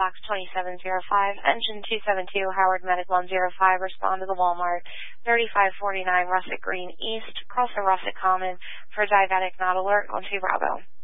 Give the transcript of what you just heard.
Box 2705, Engine 272, Howard Medic 105, respond to the Walmart, 3549 Russet Green East, across the Russet Common, for diabetic not alert on 2 Bravo.